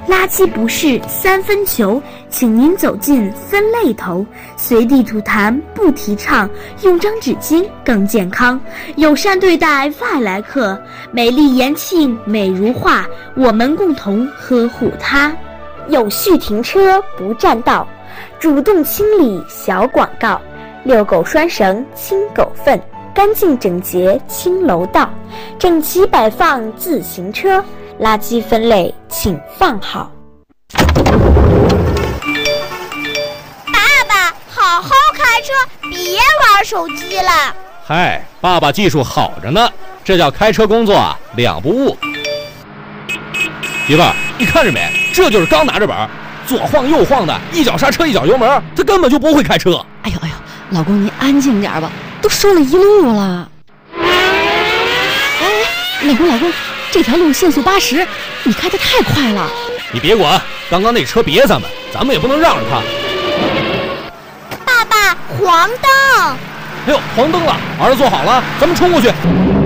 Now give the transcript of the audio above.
垃圾不是三分球，请您走进分类头。随地吐痰不提倡，用张纸巾更健康。友善对待外来客，美丽延庆美如画，我们共同呵护它。有序停车不占道，主动清理小广告。遛狗拴绳清狗粪，干净整洁清楼道，整齐摆放自行车，垃圾分类请放好。 爸爸，好好开车，别玩手机了。 嗨，爸爸技术好着呢，这叫开车工作啊，两不误。媳妇儿，你看着没？这就是刚拿着本，左晃右晃的，一脚刹车一脚油门，他根本就不会开车。 哎呦，老公你安静点吧，都说了一路了。哎，老公，这条路限速80，你开得太快了。 你别管，刚刚那车别咱们也不能让着他。 爸爸，黄灯！ 哎呦，黄灯了，儿子坐好了，咱们冲过去。